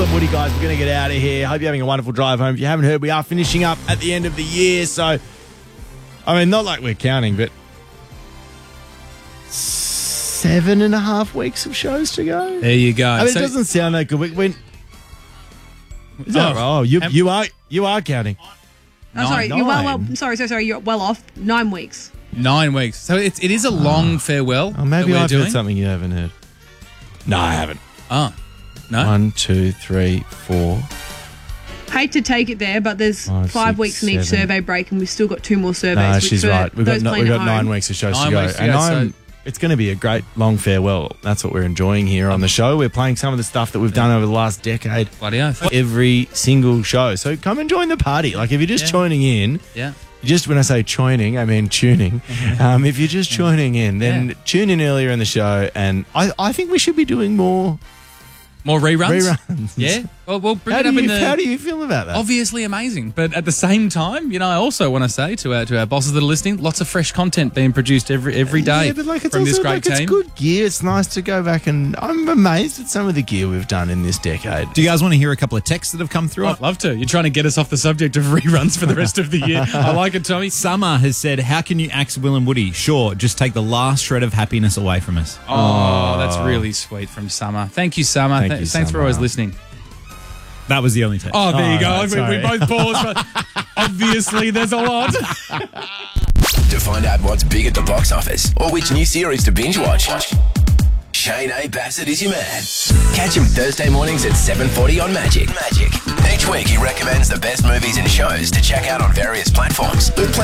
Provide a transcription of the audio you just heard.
and Woody, guys. We're going to get out of here. Hope you're having a wonderful drive home. If you haven't heard, we are finishing up at the end of the year. So, I mean, not like we're counting, but 7.5 weeks of shows to go. There you go. I mean, it doesn't sound that good. You are counting. Sorry, you're well off. 9 weeks. 9 weeks. So it is a long farewell. Oh, maybe I've heard something you haven't heard. No, I haven't. Oh, no? 1, 2, 3, 4. Hate to take it there, but there's 5 weeks in each survey break, and we've still got 2 more surveys. No, she's right. We've got 9 weeks of shows to go. It's going to be a great long farewell. That's what we're enjoying here on the show. We're playing some of the stuff that we've done over the last decade. Bloody oath. Every single show. So come and join the party. Like if you're just joining in, just when I say joining, I mean tuning. If you're just joining in, then tune in earlier in the show. And I think we should be doing more reruns. Yeah. Well, we'll bring it up in the... How do you feel about that? Obviously amazing. But at the same time, I also want to say to our bosses that are listening, lots of fresh content being produced every day from this great team. It's good gear. It's nice to go back, and I'm amazed at some of the gear we've done in this decade. Do you guys want to hear a couple of texts that have come through? I'd love to. You're trying to get us off the subject of reruns for the rest of the year. I like it, Tommy. Summer has said, how can you axe Will and Woody? Sure, just take the last shred of happiness away from us. Oh, that's really sweet from Summer. Thank you, Summer. Thanks for always listening. That was the only text. Oh, there you go. We both paused, but obviously there's a lot. To find out what's big at the box office or which new series to binge watch, Shane A. Bassett is your man. Catch him Thursday mornings at 7:40 on Magic. Each week he recommends the best movies and shows to check out on various platforms.